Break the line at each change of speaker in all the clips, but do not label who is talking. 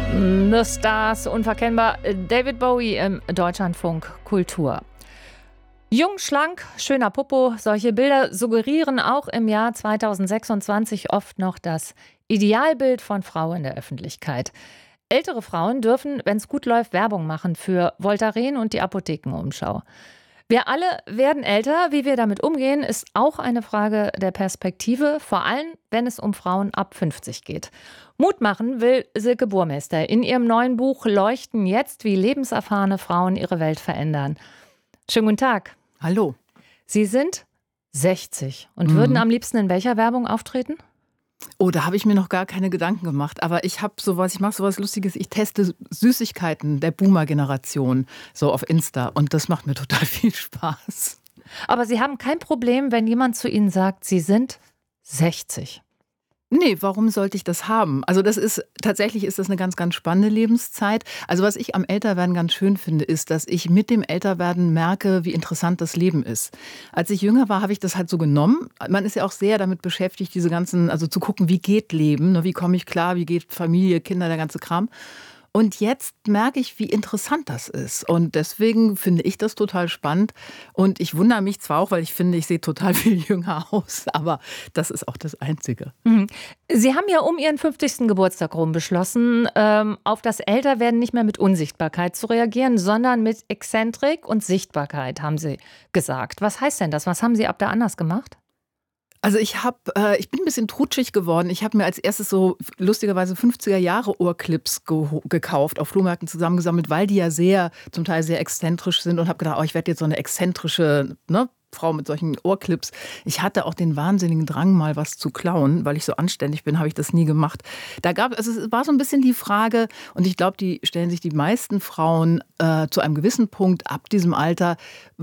The Stars, unverkennbar. David Bowie im Deutschlandfunk Kultur. Jung, schlank, schöner Popo, solche Bilder suggerieren auch im Jahr 2026 oft noch das Idealbild von Frau in der Öffentlichkeit. Ältere Frauen dürfen, wenn es gut läuft, Werbung machen für Voltaren und die Apothekenumschau. Wir alle werden älter. Wie wir damit umgehen, ist auch eine Frage der Perspektive, vor allem wenn es um Frauen ab 50 geht. Mut machen will Silke Burmester. In ihrem neuen Buch Leuchten jetzt, wie lebenserfahrene Frauen ihre Welt verändern. Schönen guten Tag.
Hallo.
Sie sind 60 und würden am liebsten in welcher Werbung auftreten?
Oh, da habe ich mir noch gar keine Gedanken gemacht. Aber ich mache sowas Lustiges. Ich teste Süßigkeiten der Boomer-Generation so auf Insta. Und das macht mir total viel Spaß.
Aber Sie haben kein Problem, wenn jemand zu Ihnen sagt, Sie sind 60.
Nee, warum sollte ich das haben? Also tatsächlich ist das eine ganz, ganz spannende Lebenszeit. Also was ich am Älterwerden ganz schön finde, ist, dass ich mit dem Älterwerden merke, wie interessant das Leben ist. Als ich jünger war, habe ich das halt so genommen. Man ist ja auch sehr damit beschäftigt, also zu gucken, wie geht Leben, wie komme ich klar, wie geht Familie, Kinder, der ganze Kram. Und jetzt merke ich, wie interessant das ist. Und deswegen finde ich das total spannend. Und ich wundere mich zwar auch, weil ich finde, ich sehe total viel jünger aus, aber das ist auch das Einzige.
Sie haben ja um Ihren 50. Geburtstag rum beschlossen, auf das Älterwerden nicht mehr mit Unsichtbarkeit zu reagieren, sondern mit Exzentrik und Sichtbarkeit, haben Sie gesagt. Was heißt denn das? Was haben Sie ab da anders gemacht?
Also ich bin ein bisschen trutschig geworden. Ich habe mir als erstes so lustigerweise 50er-Jahre-Ohrclips gekauft, auf Flohmärkten zusammengesammelt, weil die ja zum Teil sehr exzentrisch sind und habe gedacht, ich werde jetzt so eine exzentrische Frau mit solchen Ohrclips. Ich hatte auch den wahnsinnigen Drang, mal was zu klauen, weil ich so anständig bin, habe ich das nie gemacht. Es war so ein bisschen die Frage, und ich glaube, die stellen sich die meisten Frauen zu einem gewissen Punkt ab diesem Alter,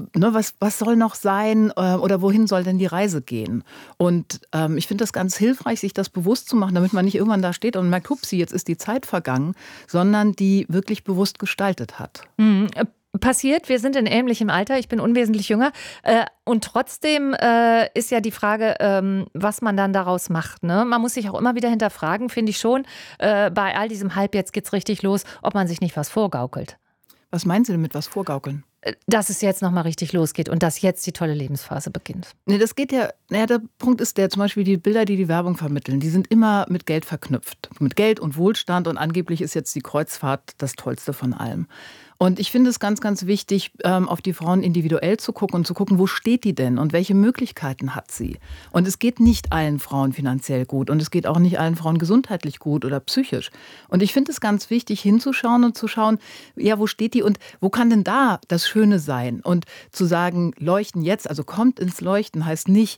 was soll noch sein oder wohin soll denn die Reise gehen? Und ich finde das ganz hilfreich, sich das bewusst zu machen, damit man nicht irgendwann da steht und merkt, hupsi, jetzt ist die Zeit vergangen, sondern die wirklich bewusst gestaltet hat.
Passiert, wir sind in ähnlichem Alter, ich bin unwesentlich jünger und trotzdem ist ja die Frage, was man dann daraus macht. Ne? Man muss sich auch immer wieder hinterfragen, finde ich schon, bei all diesem Hype, jetzt geht's richtig los, ob man sich nicht was vorgaukelt.
Was meinen Sie denn mit was vorgaukeln?
Dass es jetzt nochmal richtig losgeht und dass jetzt die tolle Lebensphase beginnt.
Nee, das geht ja, der Punkt ist zum Beispiel die Bilder, die Werbung vermitteln, die sind immer mit Geld verknüpft. Mit Geld und Wohlstand und angeblich ist jetzt die Kreuzfahrt das Tollste von allem. Und ich finde es ganz, ganz wichtig, auf die Frauen individuell zu gucken und zu gucken, wo steht die denn und welche Möglichkeiten hat sie. Und es geht nicht allen Frauen finanziell gut und es geht auch nicht allen Frauen gesundheitlich gut oder psychisch. Und ich finde es ganz wichtig, hinzuschauen und zu schauen, ja, wo steht die und wo kann denn da das Schöne sein? Und zu sagen, leuchten jetzt, also kommt ins Leuchten, heißt nicht,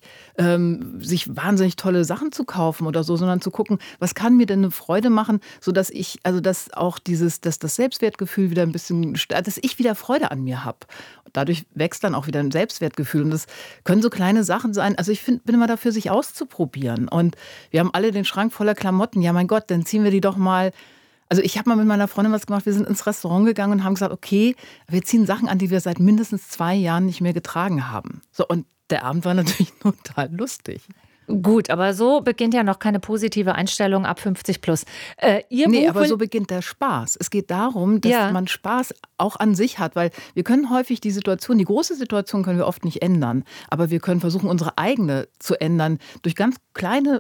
sich wahnsinnig tolle Sachen zu kaufen oder so, sondern zu gucken, was kann mir denn eine Freude machen, sodass dass auch das Selbstwertgefühl wieder ein bisschen, dass ich wieder Freude an mir habe. Dadurch wächst dann auch wieder ein Selbstwertgefühl. Und das können so kleine Sachen sein. Also ich bin immer dafür, sich auszuprobieren. Und wir haben alle den Schrank voller Klamotten. Ja, mein Gott, dann ziehen wir die doch mal. Also ich habe mal mit meiner Freundin was gemacht. Wir sind ins Restaurant gegangen und haben gesagt, okay, wir ziehen Sachen an, die wir seit mindestens 2 Jahren nicht mehr getragen haben. So, und der Abend war natürlich total lustig.
Gut, aber so beginnt ja noch keine positive Einstellung ab 50 plus.
Aber so beginnt der Spaß. Es geht darum, dass man Spaß auch an sich hat, weil wir können häufig die große Situation können wir oft nicht ändern, aber wir können versuchen, unsere eigene zu ändern durch ganz kleine,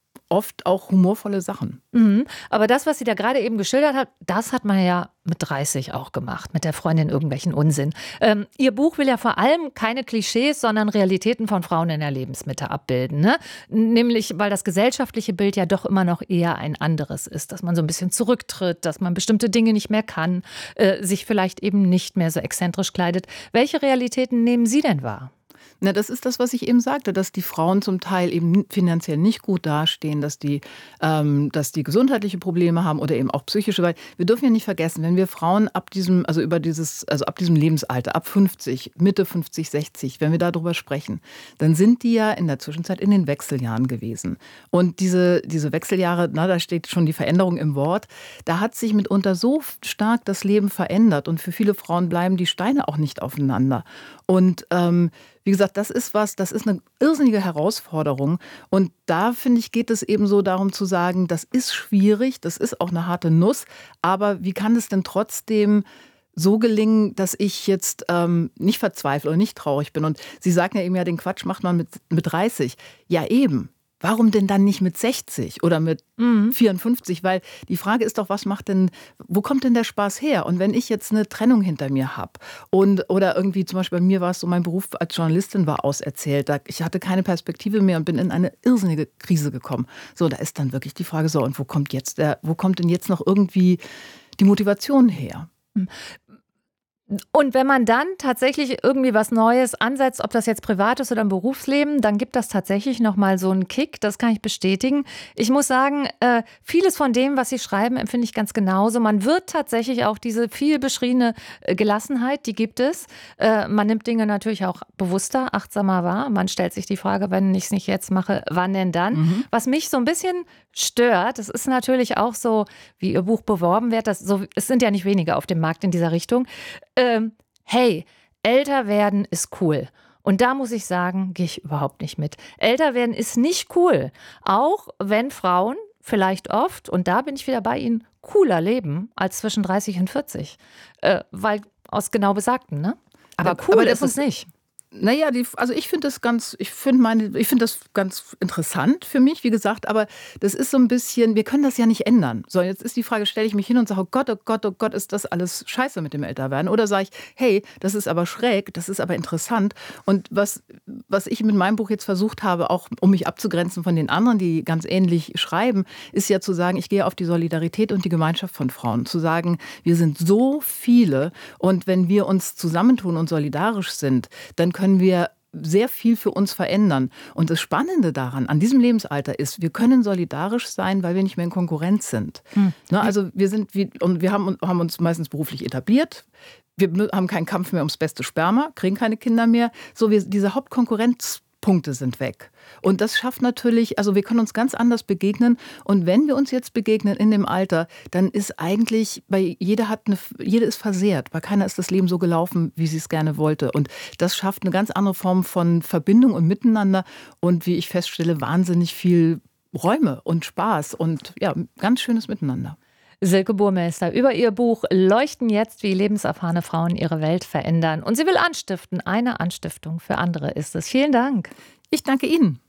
oft auch humorvolle Sachen.
Aber das, was sie da gerade eben geschildert hat, das hat man ja mit 30 auch gemacht, mit der Freundin irgendwelchen Unsinn. Ihr Buch will ja vor allem keine Klischees, sondern Realitäten von Frauen in der Lebensmitte abbilden. Ne? Nämlich, weil das gesellschaftliche Bild ja doch immer noch eher ein anderes ist, dass man so ein bisschen zurücktritt, dass man bestimmte Dinge nicht mehr kann, sich vielleicht eben nicht mehr so exzentrisch kleidet. Welche Realitäten nehmen Sie denn wahr?
Na, das ist das, was ich eben sagte, dass die Frauen zum Teil eben finanziell nicht gut dastehen, dass die gesundheitliche Probleme haben oder eben auch psychische, weil wir dürfen ja nicht vergessen, wenn wir Frauen ab diesem Lebensalter, ab 50, Mitte 50, 60, wenn wir darüber sprechen, dann sind die ja in der Zwischenzeit in den Wechseljahren gewesen. Und diese Wechseljahre, da steht schon die Veränderung im Wort, da hat sich mitunter so stark das Leben verändert und für viele Frauen bleiben die Steine auch nicht aufeinander. Und wie gesagt, das ist eine irrsinnige Herausforderung. Und da, finde ich, geht es eben so darum zu sagen, das ist schwierig, das ist auch eine harte Nuss, aber wie kann es denn trotzdem so gelingen, dass ich jetzt nicht verzweifle oder nicht traurig bin? Und Sie sagen ja eben, ja, den Quatsch macht man mit 30. Ja, eben. Warum denn dann nicht mit 60 oder mit 54? Weil die Frage ist doch, wo kommt denn der Spaß her? Und wenn ich jetzt eine Trennung hinter mir habe oder irgendwie zum Beispiel bei mir war es so, mein Beruf als Journalistin war auserzählt. Ich hatte keine Perspektive mehr und bin in eine irrsinnige Krise gekommen. So, da ist dann wirklich die Frage so, und wo kommt denn jetzt noch irgendwie die Motivation her?
Und wenn man dann tatsächlich irgendwie was Neues ansetzt, ob das jetzt privat ist oder im Berufsleben, dann gibt das tatsächlich nochmal so einen Kick, das kann ich bestätigen. Ich muss sagen, vieles von dem, was Sie schreiben, empfinde ich ganz genauso. Man wird tatsächlich auch diese viel beschriebene Gelassenheit, die gibt es. Man nimmt Dinge natürlich auch bewusster, achtsamer wahr. Man stellt sich die Frage, wenn ich es nicht jetzt mache, wann denn dann? Was mich so ein bisschen stört, das ist natürlich auch so, wie Ihr Buch beworben wird, es sind ja nicht wenige auf dem Markt in dieser Richtung. Hey, älter werden ist cool. Und da muss ich sagen, gehe ich überhaupt nicht mit. Älter werden ist nicht cool. Auch wenn Frauen vielleicht oft, und da bin ich wieder bei Ihnen, cooler leben als zwischen 30 und 40. Weil aus genau Besagten, ne? Aber cool ist es nicht.
Naja, also ich finde das ganz interessant für mich, wie gesagt, aber das ist so ein bisschen, wir können das ja nicht ändern. So, jetzt ist die Frage, stelle ich mich hin und sage, oh Gott, ist das alles scheiße mit dem Älterwerden? Oder sage ich, hey, das ist aber schräg, das ist aber interessant. Und was ich mit meinem Buch jetzt versucht habe, auch um mich abzugrenzen von den anderen, die ganz ähnlich schreiben, ist ja zu sagen, ich gehe auf die Solidarität und die Gemeinschaft von Frauen. Zu sagen, wir sind so viele und wenn wir uns zusammentun und solidarisch sind, dann können wir sehr viel für uns verändern. Und das Spannende daran, an diesem Lebensalter ist, wir können solidarisch sein, weil wir nicht mehr in Konkurrenz sind. Ne, also wir haben uns meistens beruflich etabliert. Wir haben keinen Kampf mehr ums beste Sperma, kriegen keine Kinder mehr. So, diese Hauptkonkurrenzpunkte sind weg. Und das schafft natürlich, also wir können uns ganz anders begegnen. Und wenn wir uns jetzt begegnen in dem Alter, dann ist eigentlich, jede ist versehrt. Bei keiner ist das Leben so gelaufen, wie sie es gerne wollte. Und das schafft eine ganz andere Form von Verbindung und Miteinander. Und wie ich feststelle, wahnsinnig viel Räume und Spaß und ja, ganz schönes Miteinander.
Silke Burmeister über ihr Buch Leuchten jetzt, wie lebenserfahrene Frauen ihre Welt verändern. Und sie will anstiften. Eine Anstiftung für andere ist es. Vielen Dank.
Ich danke Ihnen.